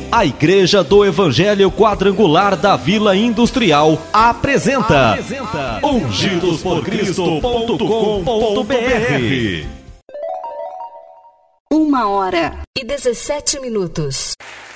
A Igreja do Evangelho Quadrangular da Vila Industrial apresenta ungidosporcristo.com.br. 1h17.